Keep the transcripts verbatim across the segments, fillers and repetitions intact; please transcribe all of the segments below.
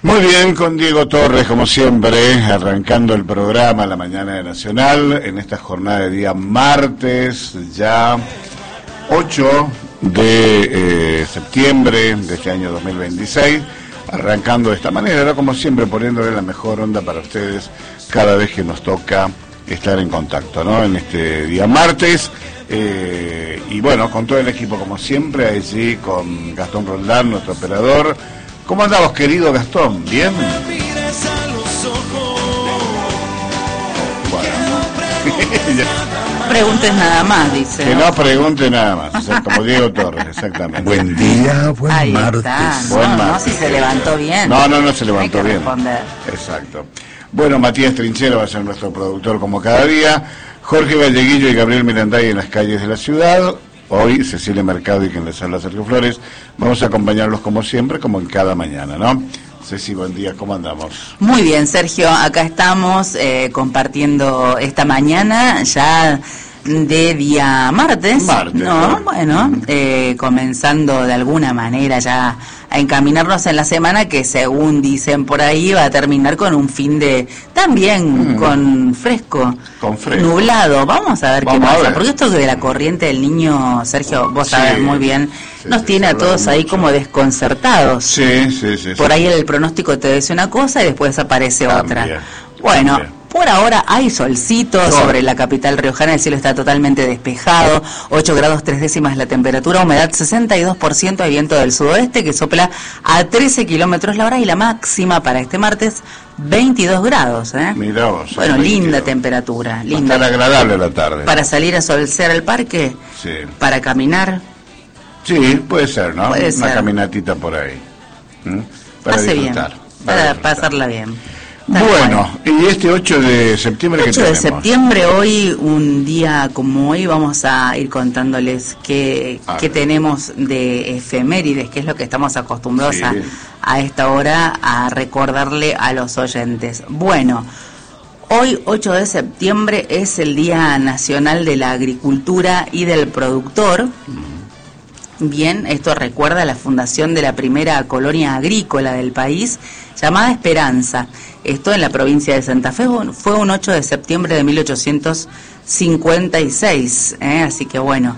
Muy bien, con Diego Torres, como siempre, arrancando el programa La Mañana de Nacional, en esta jornada de día martes, ya ocho de eh, septiembre de este año dos mil veintiséis, arrancando de esta manera, ¿no? Como siempre, poniéndole la mejor onda para ustedes cada vez que nos toca estar en contacto, ¿no? En este día martes, eh, y bueno, con todo el equipo, como siempre, allí con Gastón Roldán, nuestro operador. ¿Cómo andamos, querido Gastón? ¿Bien? Bueno. Preguntes nada más, dice. Que no pregunte nada más, o sea, como Diego Torres, exactamente. Buen día, buen Ahí martes. Está. Buen no, martes. no, si se levantó bien. No, no, no se levantó Hay que bien. responder. Exacto. Bueno, Matías Trinchero va a ser nuestro productor como cada día. Jorge Valleguillo y Gabriel Miranday en las calles de la ciudad. Hoy, Cecilia Mercado y quien les habla, Sergio Flores. Vamos a acompañarlos como siempre, como en cada mañana, ¿no? Ceci, buen día, ¿cómo andamos? Muy bien, Sergio, acá estamos eh, compartiendo esta mañana ya de día martes, Martes, ¿no? ¿no? Bueno, eh, comenzando de alguna manera ya a encaminarnos en la semana que, según dicen por ahí, va a terminar con un fin de también mm. con fresco, con fresco, nublado. Vamos a ver Vamos qué a pasa, ver. porque esto de la corriente del niño, Sergio, vos Sí, sabés muy bien, sí, nos sí, tiene se a todos habla ahí mucho. como desconcertados. Sí, sí, sí. Por sí. ahí el pronóstico te dice una cosa y después aparece Cambia, otra. Bueno, cambia. por ahora hay solcito No. sobre la capital riojana, el cielo está totalmente despejado, ocho grados tres décimas la temperatura, humedad sesenta y dos por ciento, hay viento del sudoeste que sopla a trece kilómetros la hora y la máxima para este martes veintidós grados. ¿eh? Mirá vos. Bueno, veintidós. linda temperatura, Va a linda. estar agradable la tarde. Para salir a solcear al parque, Sí. para caminar, Sí, puede ser, ¿no? Puede Una ser. caminatita por ahí. ¿Mm? Para hace bien, disfrutar. para disfrutar. pasarla bien. Tal Bueno, y este ocho de septiembre, ¿qué ocho de tenemos? septiembre, hoy, un día como hoy, vamos a ir contándoles qué, A qué ver. tenemos de efemérides, que es lo que estamos acostumbrados Sí. a, a esta hora a recordarle a los oyentes. Bueno, hoy, ocho de septiembre, es el Día Nacional de la Agricultura y del Productor. Bien, esto recuerda la fundación de la primera colonia agrícola del país, llamada Esperanza. Esto en la provincia de Santa Fe fue un ocho de septiembre de mil ochocientos cincuenta y seis. ¿eh? Así que bueno,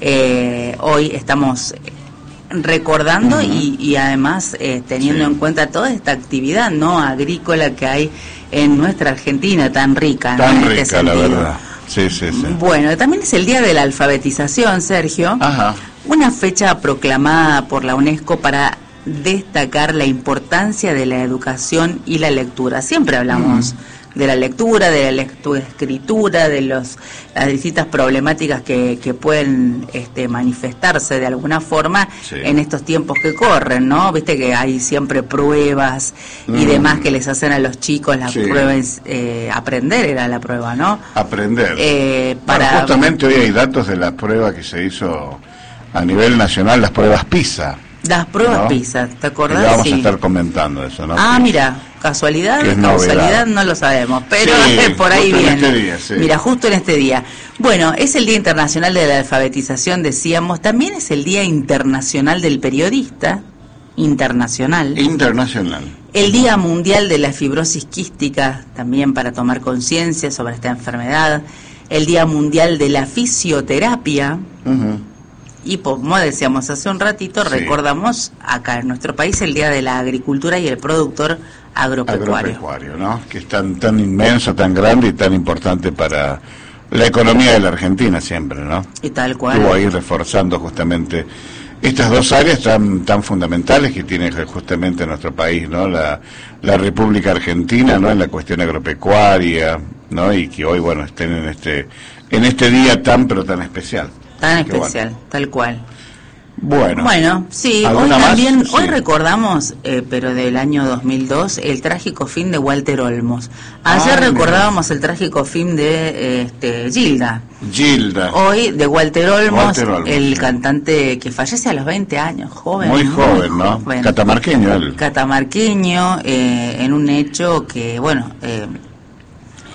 eh, hoy estamos recordando uh-huh. y, y además eh, teniendo sí. en cuenta toda esta actividad no agrícola que hay en nuestra Argentina tan rica. Tan ¿no? rica, este la verdad. Sí, sí, sí. Bueno, también es el Día de la Alfabetización, Sergio. Ajá. Una fecha proclamada por la UNESCO para destacar la importancia de la educación y la lectura. Siempre hablamos mm. de la lectura, de la lectoescritura, de los, las distintas problemáticas que, que pueden este, manifestarse de alguna forma sí. en estos tiempos que corren, ¿no? Viste que hay siempre pruebas mm. y demás que les hacen a los chicos, las sí. pruebas, eh, aprender era la prueba, ¿no? Aprender. Eh, para bueno, justamente hoy hay datos de la prueba que se hizo a nivel nacional, las pruebas PISA. Las pruebas ¿no? PISA, ¿te acordás? Y vamos sí. a estar comentando eso, ¿no? Ah, PISA. mira, casualidad, Que es causalidad, novedad. no lo sabemos, pero sí, por ahí justo viene. En este día, sí. Mira, justo en este día. Bueno, es el Día Internacional de la Alfabetización, decíamos, también es el Día Internacional del Periodista, internacional. Internacional. El Día Mundial de la Fibrosis Quística, también para tomar conciencia sobre esta enfermedad. El Día Mundial de la Fisioterapia. Uh-huh. Y como decíamos hace un ratito, sí. recordamos acá en nuestro país el Día de la Agricultura y el Productor Agropecuario. Agropecuario, ¿no? Que es tan, tan inmenso, tan grande y tan importante para la economía de la Argentina siempre, ¿no? Y tal cual. Estuvo ahí reforzando justamente estas dos áreas tan tan fundamentales que tiene justamente nuestro país, ¿no? La, la República Argentina, ¿no? En la cuestión agropecuaria, ¿no? Y que hoy, bueno, estén en este, en este día tan, pero tan especial. Tan especial, bueno. tal cual. Bueno, bueno sí, hoy más? también, sí. hoy recordamos, eh, pero del año dos mil dos, el trágico fin de Walter Olmos. Ayer ah, recordábamos mira. el trágico fin de este, Gilda. Gilda. Hoy de Walter Olmos, Walter Olmos el sí. cantante que fallece a los veinte años, joven. Muy joven, muy ¿no? Joven. Catamarqueño él. Catamarqueño, eh, en un hecho que, bueno, eh,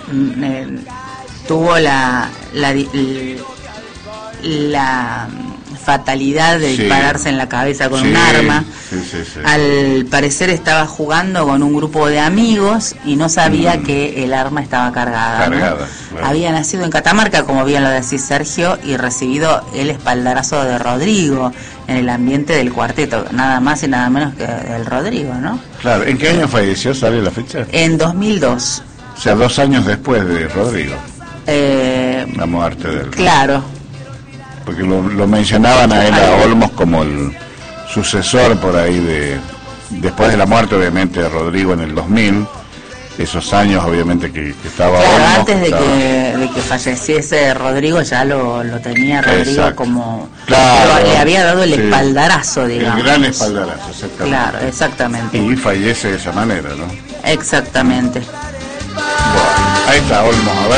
eh, tuvo la... la, la la fatalidad de Sí. dispararse en la cabeza con Sí, un arma. sí, sí, sí. Al parecer estaba jugando con un grupo de amigos y no sabía Mm. que el arma estaba cargada, ¿no? Cargada, claro. Había nacido en Catamarca, como bien lo decís Sergio, y recibido el espaldarazo de Rodrigo en el ambiente del cuarteto, nada más y nada menos que del Rodrigo, ¿no? Claro, ¿en qué año falleció? ¿Sabe la fecha? En dos mil dos. O sea, dos años después de Rodrigo, Eh, la muerte del... claro, Porque lo, lo mencionaban a él, a Olmos, como el sucesor por ahí de... Después de la muerte, obviamente, de Rodrigo en el dos mil, esos años, obviamente, que, que estaba claro, Olmos, antes de estaba- que, de que falleciese Rodrigo ya lo, lo tenía Rodrigo Exacto. como... Claro, le había dado el sí. espaldarazo, digamos. El gran espaldarazo, exactamente. Claro, exactamente. Y fallece de esa manera, ¿no? Exactamente. Bueno, ahí está Olmos, a ver.